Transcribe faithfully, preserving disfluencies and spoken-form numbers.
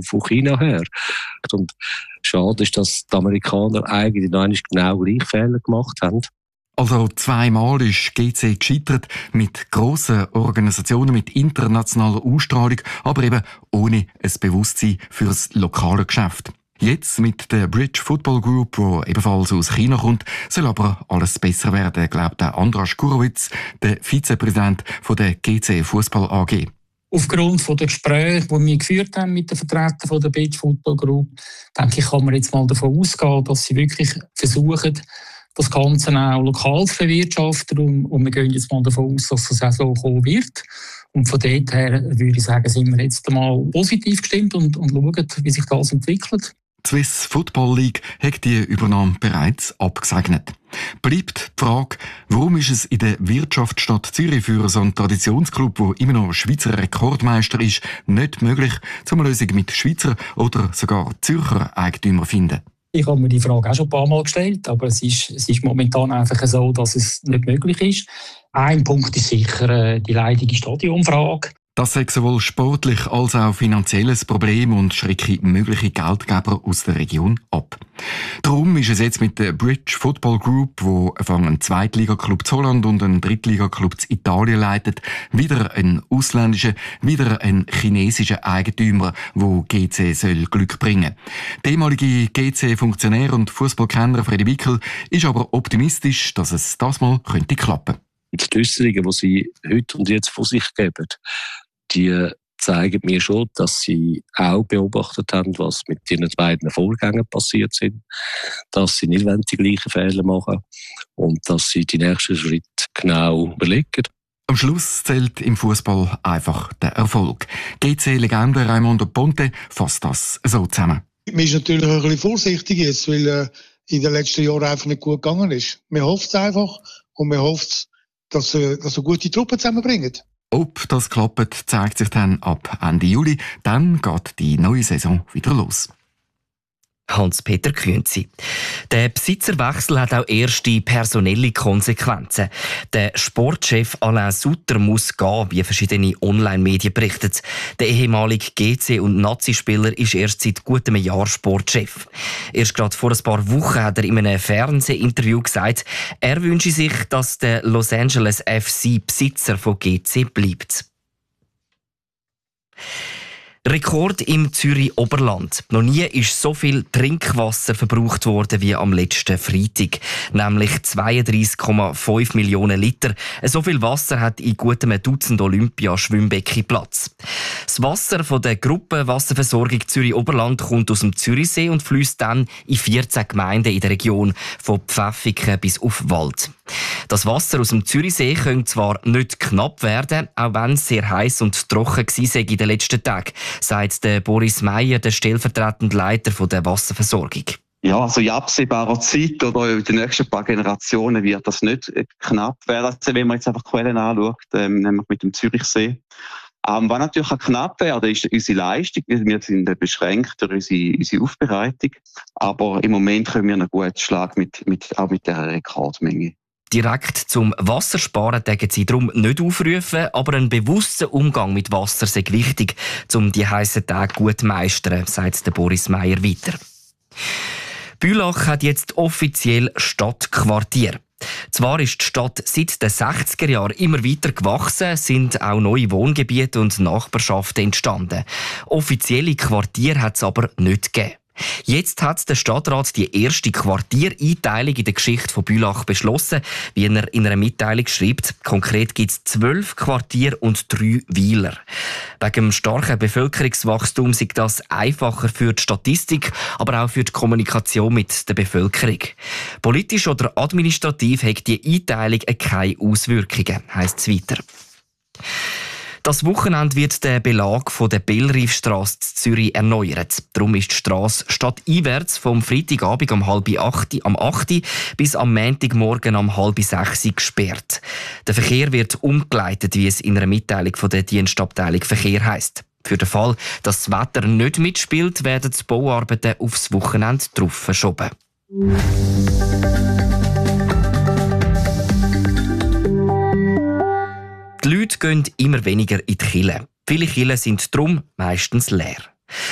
von China her. Und schade ist, dass die Amerikaner eigentlich noch einmal genau gleich Fehler gemacht haben. Also zweimal ist G C gescheitert, mit grossen Organisationen, mit internationaler Ausstrahlung, aber eben ohne ein Bewusstsein für das lokale Geschäft. Jetzt mit der Bridge Football Group, die ebenfalls aus China kommt, soll aber alles besser werden, glaubt Andras Gurowitz, der Vizepräsident der G C Fußball A G. Aufgrund der Gespräche, die wir geführt haben mit den Vertretern der Bridge Football Group, denke ich, kann man jetzt mal davon ausgehen, dass sie wirklich versuchen, das Ganze auch lokal zu bewirtschaften. Und, und wir gehen jetzt mal davon aus, dass das auch so kommen wird. Und von dort her würde ich sagen, sind wir jetzt mal positiv gestimmt und, und schauen, wie sich das entwickelt. Die Swiss Football League hat die Übernahme bereits abgesegnet. Bleibt die Frage, warum ist es in der Wirtschaftsstadt Zürich für so einen Traditionsclub, der immer noch Schweizer Rekordmeister ist, nicht möglich, eine Lösung mit Schweizer oder sogar Zürcher Eigentümern zu finden? Ich habe mir die Frage auch schon ein paar Mal gestellt, aber es ist, es ist momentan einfach so, dass es nicht möglich ist. Ein Punkt ist sicher äh, die leidige Stadionfrage. Das sei sowohl sportlich als auch finanzielles Problem und schrecke mögliche Geldgeber aus der Region ab. Darum ist es jetzt mit der Bridge Football Group, wo einen Zweitliga-Club zu Holland und einen Drittliga-Club zu Italien leitet, wieder ein ausländischer, wieder ein chinesischer Eigentümer, wo G C soll Glück bringen. Der ehemalige G C-Funktionär und Fußballkenner Freddy Wickel ist aber optimistisch, dass es das mal könnte klappen. Die Äußerungen, die sie heute und jetzt von sich geben, die zeigen mir schon, dass sie auch beobachtet haben, was mit ihren beiden Vorgängern passiert sind, dass sie nicht die gleichen Fehler machen und dass sie die nächsten Schritte genau überlegen. Am Schluss zählt im Fußball einfach der Erfolg. G C-Legende Raimondo Ponte fasst das so zusammen. Man ist natürlich ein bisschen vorsichtig jetzt, weil äh, in den letzten Jahren einfach nicht gut gegangen ist. Man hofft es einfach und man hofft, dass äh, dass so gute Truppen zusammenbringen. Ob das klappt, zeigt sich dann ab Ende Juli. Dann geht die neue Saison wieder los. Hans-Peter Künzi. Der Besitzerwechsel hat auch erste personelle Konsequenzen. Der Sportchef Alain Sutter muss gehen, wie verschiedene Online-Medien berichten. Der ehemalige G C- und Nazi-Spieler ist erst seit gutem Jahr Sportchef. Erst gerade vor ein paar Wochen hat er in einem Fernsehinterview gesagt, er wünsche sich, dass der Los Angeles F C Besitzer von G C bleibt. Rekord im Zürich Oberland. Noch nie ist so viel Trinkwasser verbraucht worden wie am letzten Freitag. Nämlich zweiunddreissig Komma fünf Millionen Liter. So viel Wasser hat in gutem Dutzend Olympia-Schwimmbecken Platz. Das Wasser von der Gruppe Wasserversorgung Zürich Oberland kommt aus dem Zürichsee und fließt dann in vierzehn Gemeinden in der Region, von Pfäffiken bis auf Wald. Das Wasser aus dem Zürichsee könnte zwar nicht knapp werden, auch wenn es sehr heiß und trocken war in den letzten Tagen, sagt der Boris Meyer, der stellvertretende Leiter der Wasserversorgung. Ja, also in absehbarer Zeit oder in den nächsten paar Generationen wird das nicht knapp werden, wenn man jetzt einfach Quellen anschaut, ähm, nämlich mit dem Zürichsee. Ähm, was natürlich auch knapp werden, ist unsere Leistung. Wir sind beschränkt durch unsere, unsere Aufbereitung. Aber im Moment können wir einen guten Schlag mit, mit, auch mit dieser Rekordmenge. Direkt zum Wassersparen tägen sie darum nicht aufrufen, aber ein bewusster Umgang mit Wasser sei wichtig, um die heissen Tage gut zu meistern, sagt der Boris Meyer weiter. Bülach hat jetzt offiziell Stadtquartier. Zwar ist die Stadt seit den sechziger Jahren immer weiter gewachsen, sind auch neue Wohngebiete und Nachbarschaften entstanden. Offizielle Quartiere hat es aber nicht gegeben. Jetzt hat der Stadtrat die erste Quartiereinteilung in der Geschichte von Bülach beschlossen, wie er in einer Mitteilung schreibt. Konkret gibt es zwölf Quartiere und drei Weiler. Wegen dem starken Bevölkerungswachstum ist das einfacher für die Statistik, aber auch für die Kommunikation mit der Bevölkerung. Politisch oder administrativ hat die Einteilung keine Auswirkungen, heisst es weiter. Das Wochenende wird der Belag von der Bellriefstrasse in Zürich erneuert. Darum ist die Strasse stadteinwärts vom Freitagabend um halb acht, am acht bis am Montagmorgen um halb sechs gesperrt. Der Verkehr wird umgeleitet, wie es in einer Mitteilung von der Dienstabteilung Verkehr heisst. Für den Fall, dass das Wetter nicht mitspielt, werden die Bauarbeiten aufs Wochenende drauf verschoben. Die Leute gehen immer weniger in die Kirche. Viele Kirchen sind darum meistens leer.